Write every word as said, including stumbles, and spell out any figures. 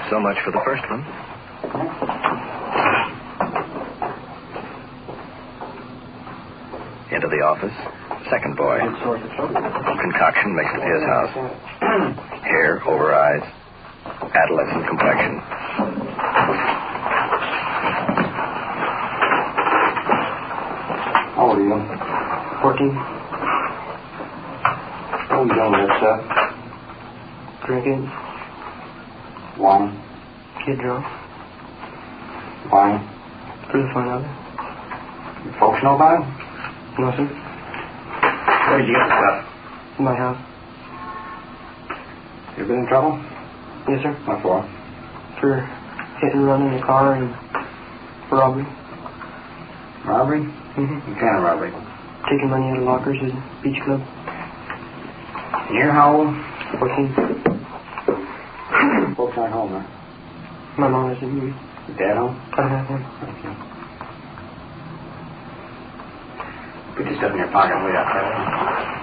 So much for the first one. Into the office. Second boy. Concoction mixed at his house. Hair over eyes. Adolescent complexion. How old are you? Fourteen. What are you doing with that stuff? Drinking. Wine? Get drunk. Wine? For the fun of it. Your folks know about it? No, sir. Where did you get the stuff? In my house. You been in trouble? Yes, sir. What for? For hit and run in the car and for robbery. Robbery? Mm-hmm. What kind of robbery? Taking money out of lockers at Beach Club. You're how old? Fourteen. Folks aren't home, huh? My mom isn't here. Your dad home? I don't have one. Okay. Put your stuff in your pocket and wait outside.